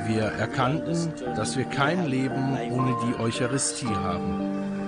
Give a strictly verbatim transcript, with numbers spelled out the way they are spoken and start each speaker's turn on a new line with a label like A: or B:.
A: Wir erkannten, dass wir kein Leben ohne die Eucharistie haben.